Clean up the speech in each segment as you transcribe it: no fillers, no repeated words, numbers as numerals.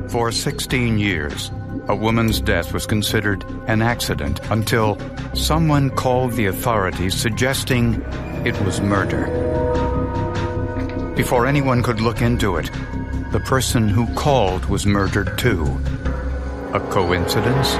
For 16 years, a woman's death was considered an accident until someone called the authorities suggesting it was murder. Before anyone could look into it, the person who called was murdered too. A coincidence?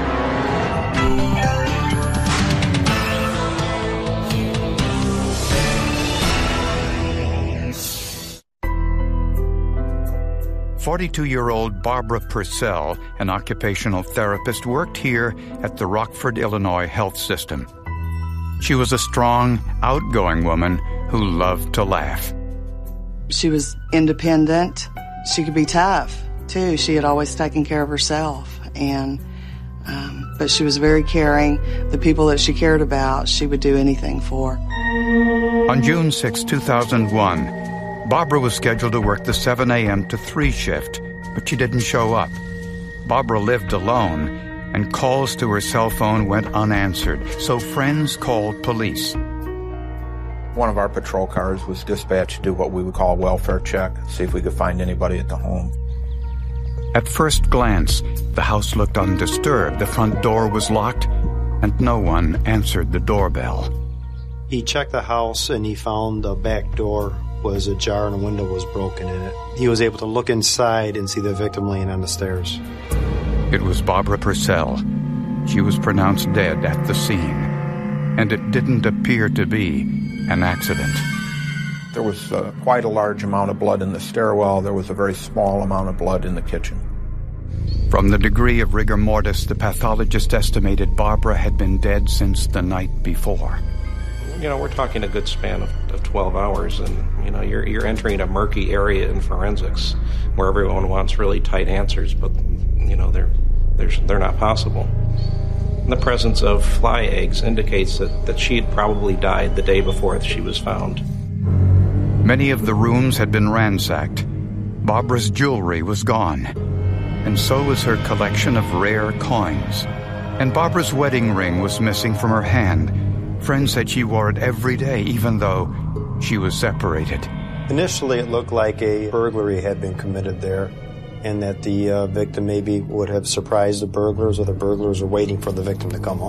"42-year-old Barbara Purcell, an occupational therapist, worked here at the Rockford, Illinois health system. She was a strong, outgoing woman who loved to laugh. She was independent. She could be tough, too. She had always taken care of herself. But she was very caring. The people that she cared about, she would do anything for. On June 6, 2001, Barbara was scheduled to work the 7 a.m. to 3 shift, but she didn't show up. Barbara lived alone, and calls to her cell phone went unanswered, so friends called police. One of our patrol cars was dispatched to do what we would call a welfare check, see if we could find anybody at the home. At first glance, the house looked undisturbed. The front door was locked, and no one answered the doorbell. He checked the house, and he found the back door was ajar and a window was broken in it. He was able to look inside and see the victim laying on the stairs. It was Barbara Purcell. She was pronounced dead at the scene, and it didn't appear to be an accident. There was quite a large amount of blood in the stairwell. There was a very small amount of blood in the kitchen. From the degree of rigor mortis, the pathologist estimated Barbara had been dead since the night before. You know, we're talking a good span of 12 hours, and, you know, you're entering a murky area in forensics where everyone wants really tight answers, but, you know, they're not possible. The presence of fly eggs indicates that she had probably died the day before she was found. Many of the rooms had been ransacked. Barbara's jewelry was gone, and so was her collection of rare coins. And Barbara's wedding ring was missing from her hand. Friends said she wore it every day, even though she was separated. Initially, it looked like a burglary had been committed there, and that the victim maybe would have surprised the burglars, or the burglars were waiting for the victim to come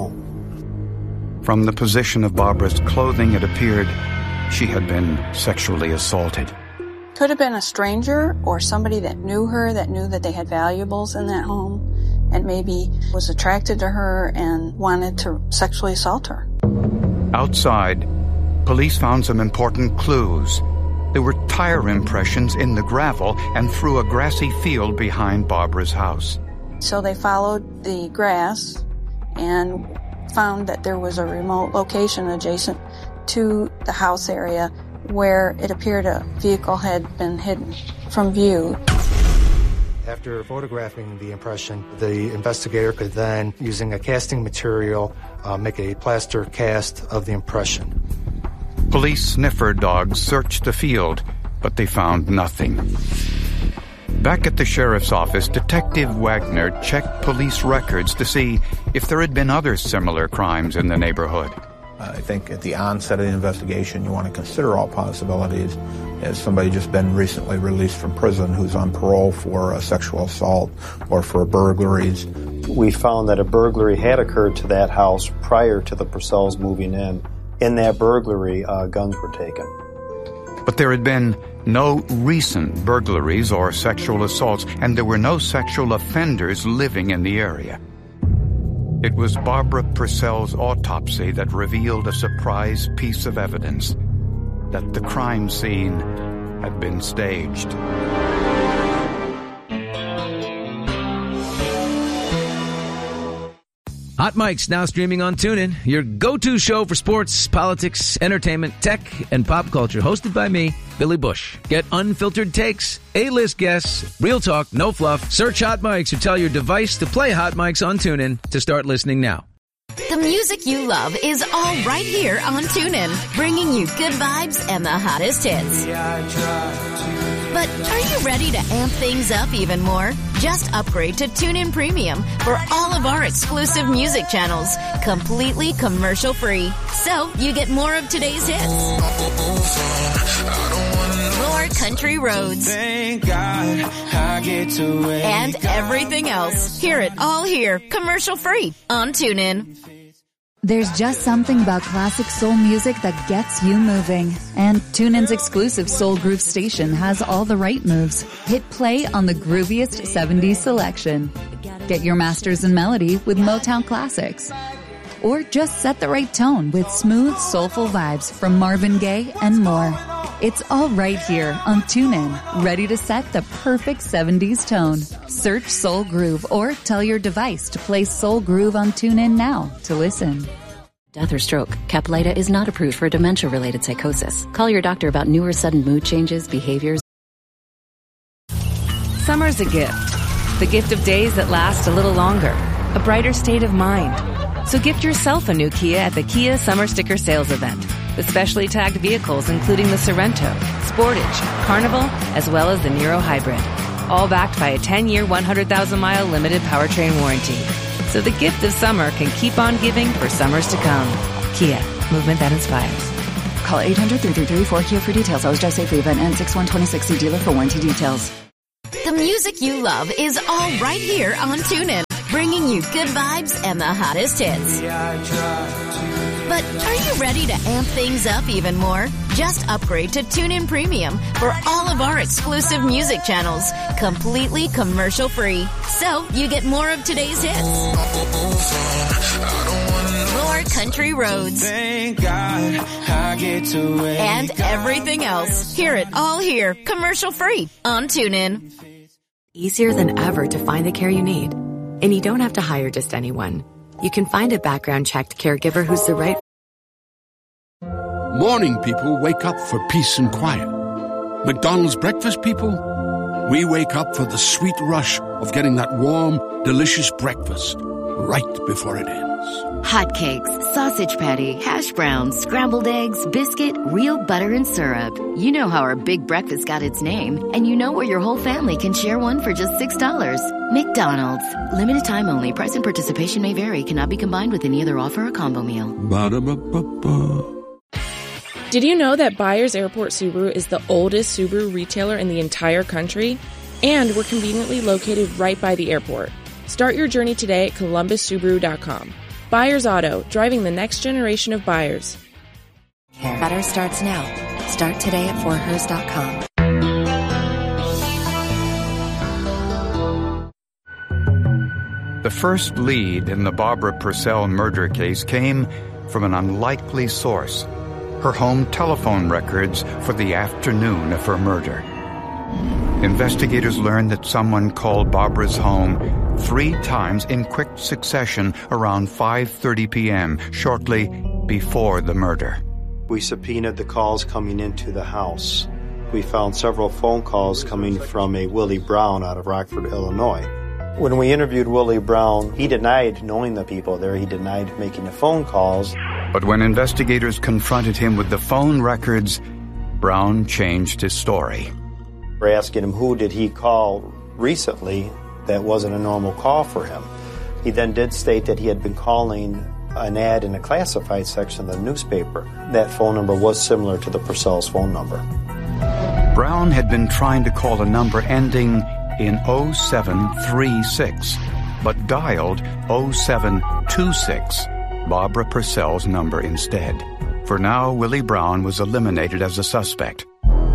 home. From the position of Barbara's clothing, it appeared she had been sexually assaulted. Could have been a stranger or somebody that knew her, that knew that they had valuables in that home, and maybe was attracted to her and wanted to sexually assault her. Outside, police found some important clues. There were tire impressions in the gravel and through a grassy field behind Barbara's house. So they followed the grass and found that there was a remote location adjacent to the house area where it appeared a vehicle had been hidden from view. After photographing the impression, the investigator could then, using a casting material, make a plaster cast of the impression. Police sniffer dogs searched the field, but they found nothing. Back at the sheriff's office, Detective Wagner checked police records to see if there had been other similar crimes in the neighborhood. I think at the onset of the investigation, you want to consider all possibilities. As somebody just been recently released from prison who's on parole for a sexual assault or for burglaries. We found that a burglary had occurred to that house prior to the Purcells moving in. In that burglary, guns were taken. But there had been no recent burglaries or sexual assaults, and there were no sexual offenders living in the area. It was Barbara Purcell's autopsy that revealed a surprise piece of evidence, that the crime scene had been staged. Hot Mic's now streaming on TuneIn, your go-to show for sports, politics, entertainment, tech, and pop culture. Hosted by me, Billy Bush. Get unfiltered takes, A-list guests, real talk, no fluff. Search Hot Mics or tell your device to play Hot Mics on TuneIn to start listening now. The music you love is all right here on TuneIn, bringing you good vibes and the hottest hits. But are you ready to amp things up even more? Just upgrade to TuneIn Premium for all of our exclusive music channels, completely commercial-free. So you get more of today's hits, more More country roads. Thank God I get to wake And everything else. Hear it all here, commercial free on TuneIn. There's just something about classic soul music that gets you moving. And TuneIn's exclusive Soul Groove station has all the right moves. Hit play on the grooviest 70s selection. Get your masters in melody with Motown classics. Or just set the right tone with smooth, soulful vibes from Marvin Gaye and more. It's all right here on TuneIn, ready to set the perfect 70s tone. Search Soul Groove or tell your device to play Soul Groove on TuneIn now to listen. Death or stroke, Caplyta is not approved for dementia-related psychosis. Call your doctor about new or sudden mood changes, behaviors. Summer's a gift. The gift of days that last a little longer. A brighter state of mind. So gift yourself a new Kia at the Kia Summer Sticker Sales Event. With specially tagged vehicles including the Sorento, Sportage, Carnival, as well as the Niro Hybrid. All backed by a 10-year, 100,000-mile limited powertrain warranty. So the gift of summer can keep on giving for summers to come. Kia, movement that inspires. Call 800-3334-KIA for details. Always drive safely. Event ends 6/1/26. See dealer for warranty details. The music you love is all right here on TuneIn, bringing you good vibes and the hottest hits. But are you ready to amp things up even more? Just upgrade to TuneIn Premium for all of our exclusive music channels, completely commercial free. So you get more of today's hits. More country roads. Thank God I get to wake And everything else. Hear it all here, commercial free on TuneIn. Easier than ever to find the care you need. And you don't have to hire just anyone. You can find a background-checked caregiver who's the right... Morning people wake up for peace and quiet. McDonald's breakfast people, we wake up for the sweet rush of getting that warm, delicious breakfast right before it ends. Hotcakes, sausage patty, hash browns, scrambled eggs, biscuit, real butter and syrup. You know how our big breakfast got its name, and you know where your whole family can share one for just $6. McDonald's. Limited time only. Price and participation may vary. Cannot be combined with any other offer or combo meal. Ba-da-ba-ba-ba. Did you know that Byers Airport Subaru is the oldest Subaru retailer in the entire country? And we're conveniently located right by the airport. Start your journey today at ColumbusSubaru.com. Byers Auto, driving the next generation of buyers. Better starts now. Start today at forhers.com. The first lead in the Barbara Purcell murder case came from an unlikely source: her home telephone records for the afternoon of her murder. Investigators learned that someone called Barbara's home 3 times in quick succession around 5:30 p.m., shortly before the murder. We subpoenaed the calls coming into the house. We found several phone calls coming from a Willie Brown out of Rockford, Illinois. When we interviewed Willie Brown, he denied knowing the people there. He denied making the phone calls. But when investigators confronted him with the phone records, Brown changed his story. We're asking him who did he call recently that wasn't a normal call for him. He then did state that he had been calling an ad in the classified section of the newspaper. That phone number was similar to the Purcell's phone number. Brown had been trying to call a number ending in 0736, but dialed 0726, Barbara Purcell's number instead. For now, Willie Brown was eliminated as a suspect.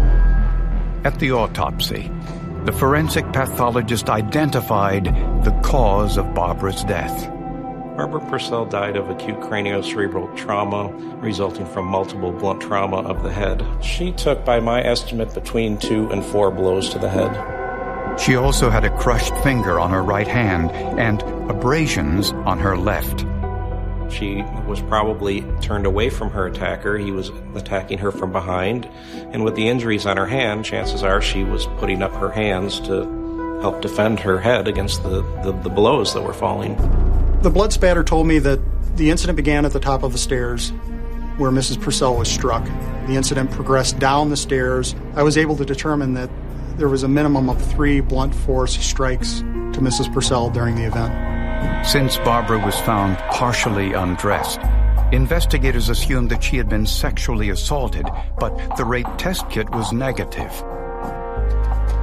At the autopsy, the forensic pathologist identified the cause of Barbara's death. Barbara Purcell died of acute craniocerebral trauma resulting from multiple blunt trauma of the head. She took, by my estimate, between 2 and 4 blows to the head. She also had a crushed finger on her right hand and abrasions on her left. She was probably turned away from her attacker. He was attacking her from behind. And with the injuries on her hand, chances are she was putting up her hands to help defend her head against the blows that were falling. The blood spatter told me that the incident began at the top of the stairs where Mrs. Purcell was struck. The incident progressed down the stairs. I was able to determine that there was a minimum of 3 blunt force strikes to Mrs. Purcell during the event. Since Barbara was found partially undressed, investigators assumed that she had been sexually assaulted, but the rape test kit was negative.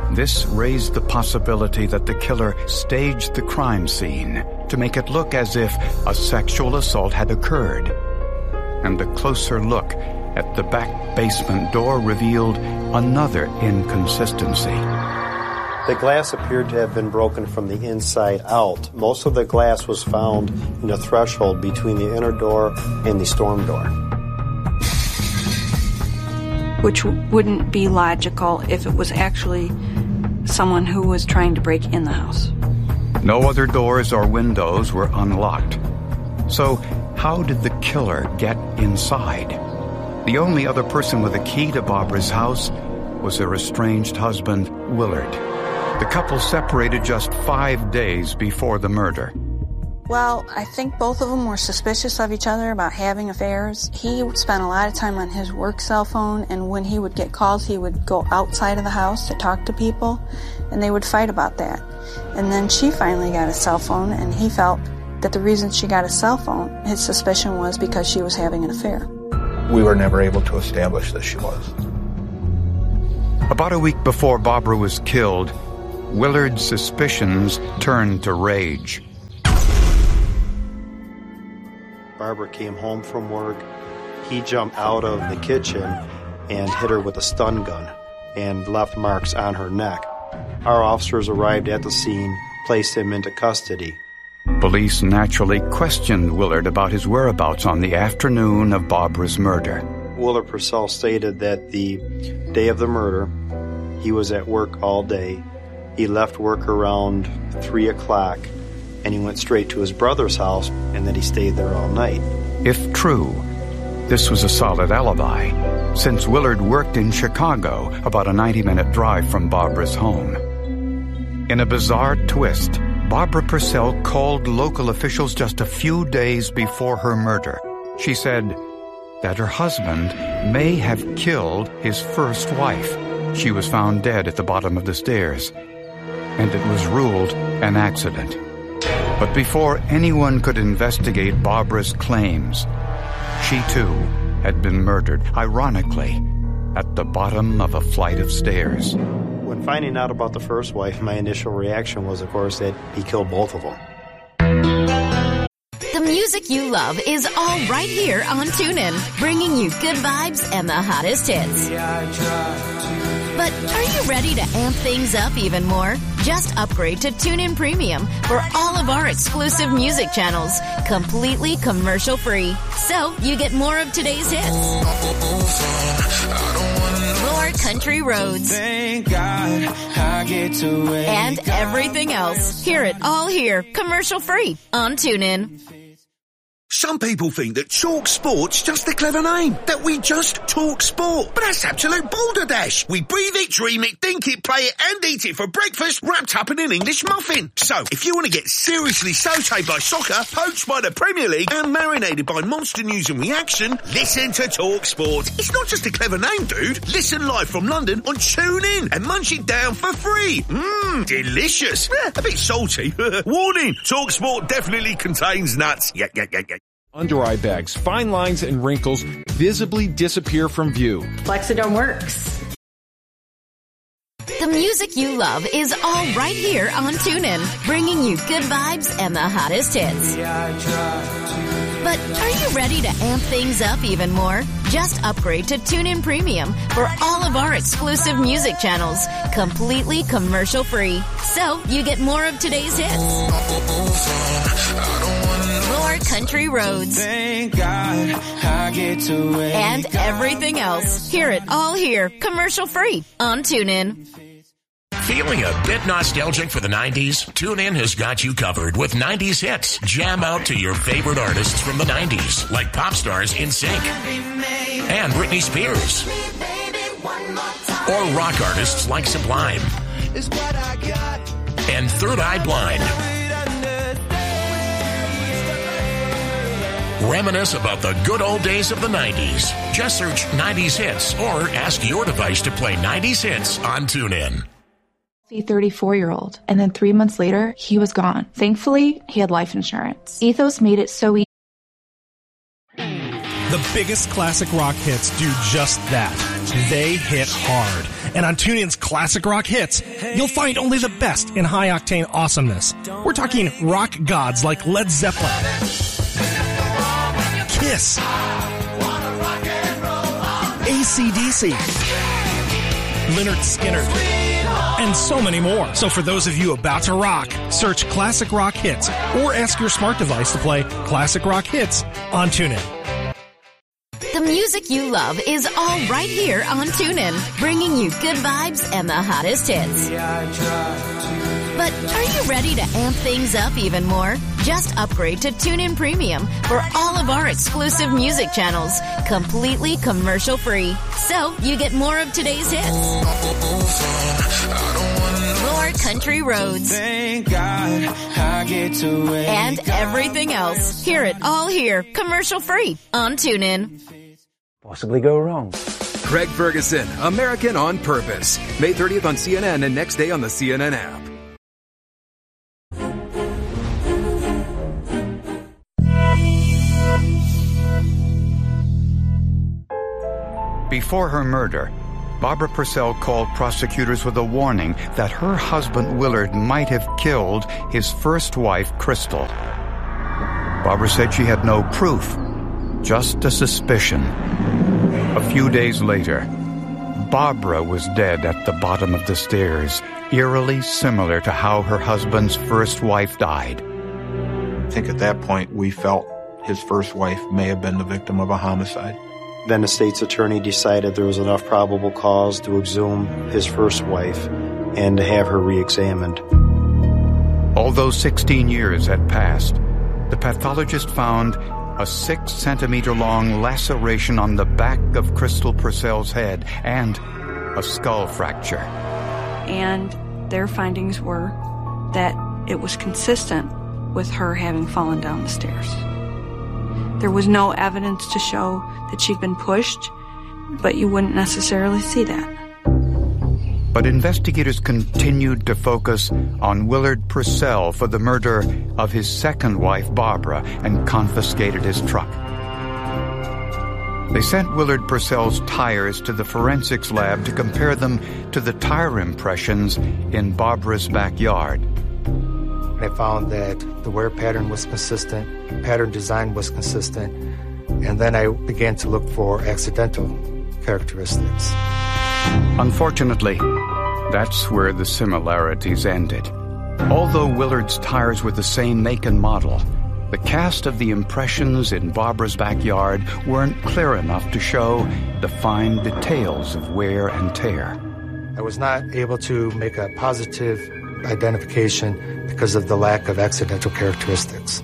This raised the possibility that the killer staged the crime scene to make it look as if a sexual assault had occurred. And a closer look at the back basement door revealed another inconsistency. The glass appeared to have been broken from the inside out. Most of the glass was found in the threshold between the inner door and the storm door. Which wouldn't be logical if it was actually someone who was trying to break in the house. No other doors or windows were unlocked. So, how did the killer get inside? The only other person with a key to Barbara's house was her estranged husband, Willard. The couple separated just 5 days before the murder. Well, I think both of them were suspicious of each other about having affairs. He spent a lot of time on his work cell phone, and when he would get calls, he would go outside of the house to talk to people, and they would fight about that. And then she finally got a cell phone, and he felt that the reason she got a cell phone, his suspicion was because she was having an affair. We were never able to establish that she was. About a week before Barbara was killed, Willard's suspicions turned to rage. Barbara came home from work. He jumped out of the kitchen and hit her with a stun gun and left marks on her neck. Our officers arrived at the scene, placed him into custody. Police naturally questioned Willard about his whereabouts on the afternoon of Barbara's murder. Willard Purcell stated that the day of the murder, he was at work all day. He left work around 3 o'clock, and he went straight to his brother's house, and then he stayed there all night. If true, this was a solid alibi, since Willard worked in Chicago, about a 90-minute drive from Barbara's home. In a bizarre twist, Barbara Purcell called local officials just a few days before her murder. She said that her husband may have killed his first wife. She was found dead at the bottom of the stairs, and it was ruled an accident. But before anyone could investigate Barbara's claims, she too had been murdered, ironically, at the bottom of a flight of stairs. When finding out about the first wife, my initial reaction was, of course, that he killed both of them. The music you love is all right here on TuneIn, bringing you good vibes and the hottest hits. But are you ready to amp things up even more? Just upgrade to TuneIn Premium for all of our exclusive music channels, completely commercial-free. So you get more of today's hits, more country roads, Thank God I get to wake and everything else. Hear it all here, commercial-free on TuneIn. Some people think that Talk Sport's just a clever name, that we just talk sport. But that's absolute balderdash. We breathe it, dream it, think it, play it, and eat it for breakfast, wrapped up in an English muffin. So, if you want to get seriously sautéed by soccer, poached by the Premier League, and marinated by monster news and reaction, listen to Talk Sport. It's not just a clever name, dude. Listen live from London on TuneIn and munch it down for free. Delicious. A bit salty. Warning, Talk Sport definitely contains nuts. Yeah. Under eye bags, fine lines, and wrinkles visibly disappear from view. Flexidome works. The music you love is all right here on TuneIn, bringing you good vibes and the hottest hits. But are you ready to amp things up even more? Just upgrade to TuneIn Premium for all of our exclusive music channels, completely commercial-free. So you get more of today's hits, more country roads, Thank God I get to wake and everything else. Hear it all here, commercial-free on TuneIn. Feeling a bit nostalgic for the 90s? TuneIn has got you covered with 90s hits. Jam out to your favorite artists from the 90s, like pop stars NSYNC and Britney Spears, or rock artists like Sublime and Third Eye Blind. Reminisce about the good old days of the 90s. Just search 90s hits or ask your device to play 90s hits on TuneIn. A 34-year-old, and then 3 months later, he was gone. Thankfully, he had life insurance. Ethos made it so easy. The biggest classic rock hits do just that. They hit hard. And on TuneIn's Classic Rock Hits, you'll find only the best in high-octane awesomeness. We're talking rock gods like Led Zeppelin, Kiss, AC/DC, Lynyrd Skynyrd, and so many more. So for those of you about to rock, search Classic Rock Hits or ask your smart device to play Classic Rock Hits on TuneIn. The music you love is all right here on TuneIn, bringing you good vibes and the hottest hits. But are you ready to amp things up even more? Just upgrade to TuneIn Premium for all of our exclusive music channels, completely commercial-free. So you get more of today's hits, more country roads, Thank God I get to wake and everything else. Hear it all here, commercial-free on TuneIn. Possibly go wrong. Craig Ferguson, American on Purpose. May 30th on CNN and next day on the CNN app. Before her murder, Barbara Purcell called prosecutors with a warning that her husband Willard might have killed his first wife, Crystal. Barbara said she had no proof, just a suspicion. A few days later, Barbara was dead at the bottom of the stairs, eerily similar to how her husband's first wife died. I think at that point we felt his first wife may have been the victim of a homicide. Then the state's attorney decided there was enough probable cause to exhume his first wife and to have her re-examined. Although 16 years had passed, the pathologist found a 6-centimeter-long laceration on the back of Crystal Purcell's head and a skull fracture. And their findings were that it was consistent with her having fallen down the stairs. There was no evidence to show that she'd been pushed, but you wouldn't necessarily see that. But investigators continued to focus on Willard Purcell for the murder of his second wife, Barbara, and confiscated his truck. They sent Willard Purcell's tires to the forensics lab to compare them to the tire impressions in Barbara's backyard. I found that the wear pattern was consistent, pattern design was consistent, and then I began to look for accidental characteristics. Unfortunately, that's where the similarities ended. Although Willard's tires were the same make and model, the cast of the impressions in Barbara's backyard weren't clear enough to show the fine details of wear and tear. I was not able to make a positive identification because of the lack of accidental characteristics.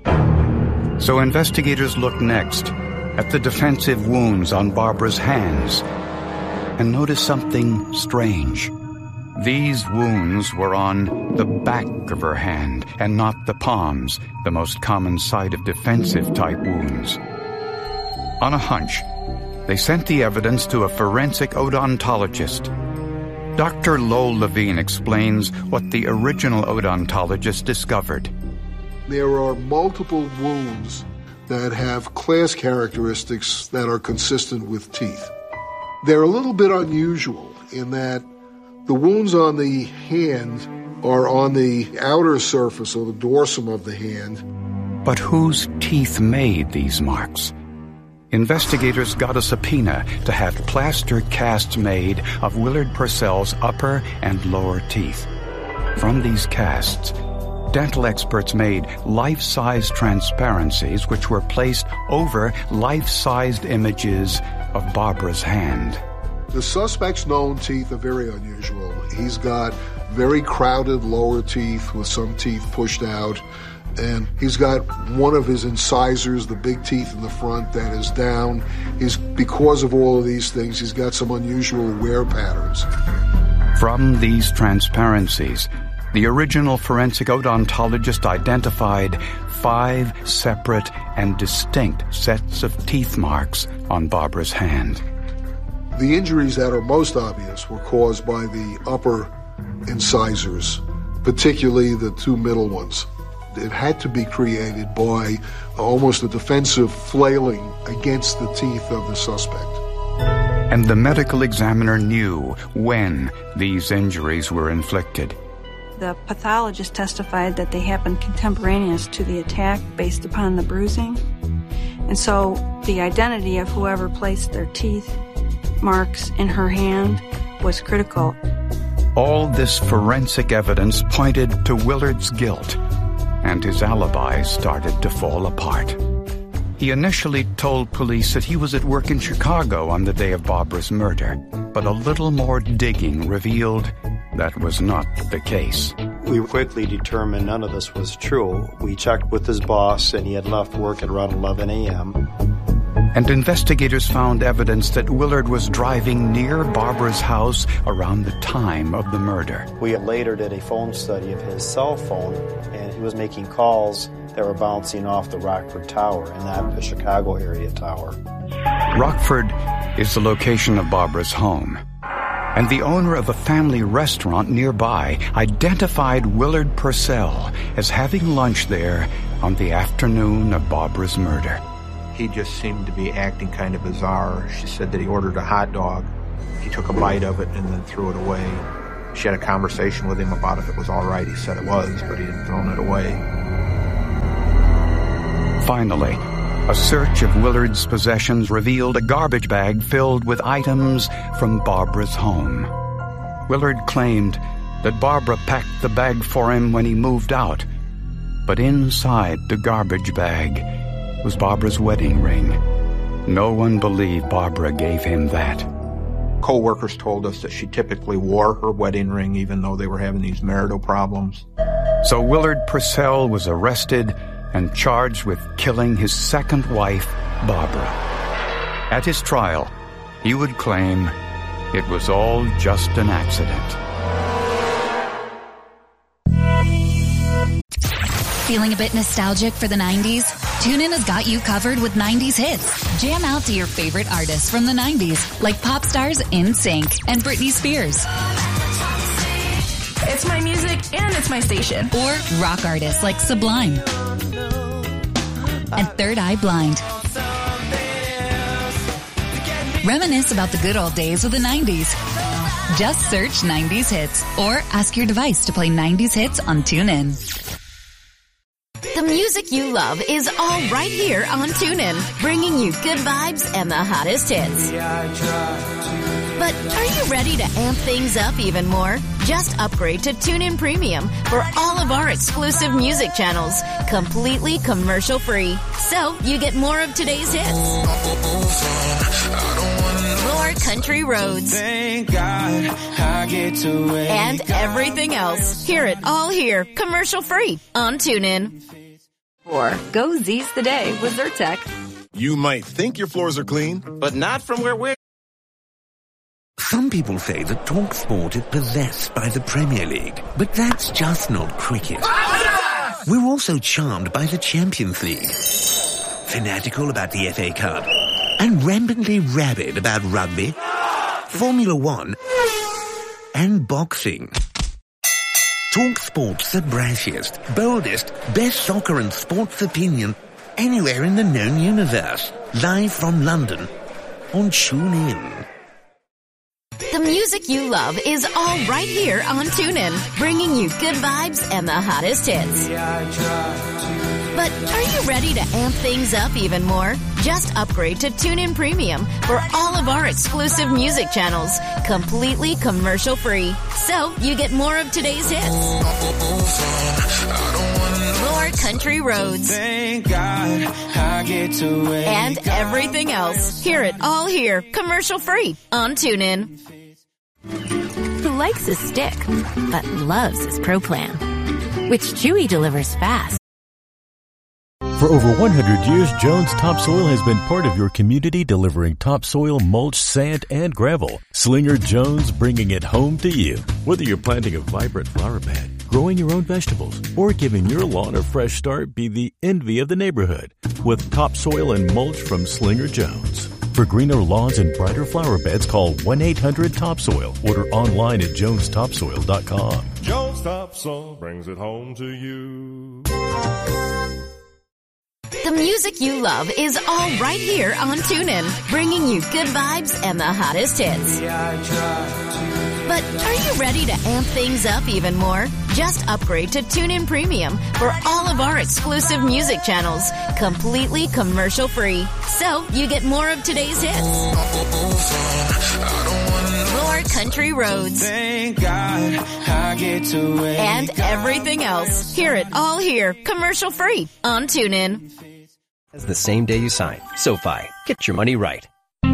So investigators looked next at the defensive wounds on Barbara's hands and noticed something strange. These wounds were on the back of her hand and not the palms, the most common site of defensive-type wounds. On a hunch, they sent the evidence to a forensic odontologist. Dr. Lowell Levine explains what the original odontologist discovered. There are multiple wounds that have class characteristics that are consistent with teeth. They're a little bit unusual in that the wounds on the hand are on the outer surface or the dorsum of the hand. But whose teeth made these marks? Investigators got a subpoena to have plaster casts made of Willard Purcell's upper and lower teeth. From these casts, dental experts made life-size transparencies which were placed over life-sized images of Barbara's hand. The suspect's known teeth are very unusual. He's got very crowded lower teeth with some teeth pushed out. And he's got one of his incisors, the big teeth in the front, that is down. Because of all of these things, he's got some unusual wear patterns. From these transparencies, the original forensic odontologist identified 5 separate and distinct sets of teeth marks on Barbara's hand. The injuries that are most obvious were caused by the upper incisors, particularly the 2 middle ones. It had to be created by almost a defensive flailing against the teeth of the suspect. And the medical examiner knew when these injuries were inflicted. The pathologist testified that they happened contemporaneous to the attack based upon the bruising. And so the identity of whoever placed their teeth marks in her hand was critical. All this forensic evidence pointed to Willard's guilt, and his alibi started to fall apart. He initially told police that he was at work in Chicago on the day of Barbara's murder, but a little more digging revealed that was not the case. We quickly determined none of this was true. We checked with his boss, and he had left work at around 11 a.m. And investigators found evidence that Willard was driving near Barbara's house around the time of the murder. We later did a phone study of his cell phone, and he was making calls that were bouncing off the Rockford Tower and not the Chicago area tower. Rockford is the location of Barbara's home, and the owner of a family restaurant nearby identified Willard Purcell as having lunch there on the afternoon of Barbara's murder. He just seemed to be acting kind of bizarre. She said that he ordered a hot dog. He took a bite of it and then threw it away. She had a conversation with him about if it was all right. He said it was, but he had thrown it away. Finally, a search of Willard's possessions revealed a garbage bag filled with items from Barbara's home. Willard claimed that Barbara packed the bag for him when he moved out, but inside the garbage bag was Barbara's wedding ring. No one believed Barbara gave him that. Co-workers told us that she typically wore her wedding ring even though they were having these marital problems. So Willard Purcell was arrested and charged with killing his second wife, Barbara. At his trial, he would claim it was all just an accident. Feeling a bit nostalgic for the 90s? TuneIn has got you covered with 90s hits. Jam out to your favorite artists from the 90s, like pop stars NSYNC and Britney Spears. It's my music and it's my station. Or rock artists like Sublime and Third Eye Blind. Reminisce about the good old days with the 90s. Just search 90s hits or ask your device to play 90s hits on TuneIn. The music you love is all right here on TuneIn, bringing you good vibes and the hottest hits. But are you ready to amp things up even more? Just upgrade to TuneIn Premium for all of our exclusive music channels, completely commercial-free. So you get more of today's hits. More country roads. Thank God I get to wake and everything else. Hear it all here, commercial-free on TuneIn. Or go Z's the day with Zyrtec. You might think your floors are clean, but not from where we're... Some people say that TalkSport is possessed by the Premier League, but that's just not cricket. We're also charmed by the Champions League, fanatical about the FA Cup, and rampantly rabid about rugby, Formula One, and boxing. TalkSport's the brashiest, boldest, best soccer and sports opinion anywhere in the known universe. Live from London on TuneIn. The music you love is all right here on TuneIn, bringing you good vibes and the hottest hits. But are you ready to amp things up even more? Just upgrade to TuneIn Premium for all of our exclusive music channels, completely commercial-free. So you get more of today's hits. More country roads. Thank God I get to wake and everything else. Hear it all here, commercial-free on TuneIn. Who likes his stick, but loves his Pro Plan, which Chewy delivers fast. For over 100 years, Jones Topsoil has been part of your community, delivering topsoil, mulch, sand, and gravel. Slinger Jones, bringing it home to you. Whether you're planting a vibrant flower bed, growing your own vegetables, or giving your lawn a fresh start, be the envy of the neighborhood with topsoil and mulch from Slinger Jones. For greener lawns and brighter flower beds, call 1-800-TOPSOIL. Order online at jonestopsoil.com. Jones Topsoil brings it home to you. The music you love is all right here on TuneIn, bringing you good vibes and the hottest hits. But are you ready to amp things up even more? Just upgrade to TuneIn Premium for all of our exclusive music channels, completely commercial-free. So you get more of today's hits, more country roads, Thank God I get to wake and everything else. Hear it all here, commercial-free on TuneIn. As the same day you sign. SoFi. Get your money right.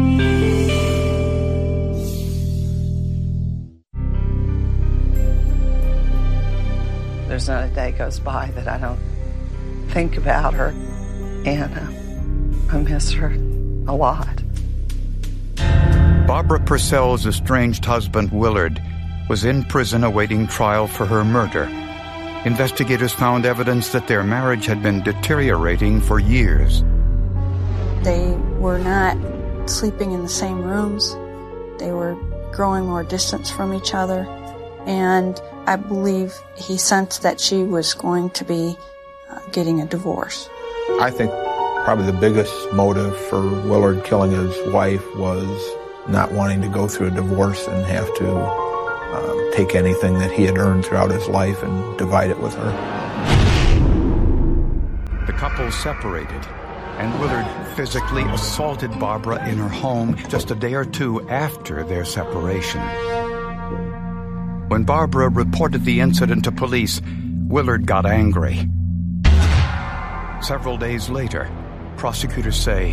There's not a day goes by that I don't think about her, and I miss her a lot. Barbara Purcell's estranged husband, Willard, was in prison awaiting trial for her murder. Investigators found evidence that their marriage had been deteriorating for years. They were not sleeping in the same rooms. They were growing more distance from each other. And I believe he sensed that she was going to be getting a divorce. I think probably the biggest motive for Willard killing his wife was not wanting to go through a divorce and have to take anything that he had earned throughout his life and divide it with her. The couple separated, and Willard physically assaulted Barbara in her home just a day or two after their separation. When Barbara reported the incident to police, Willard got angry. Several days later, prosecutors say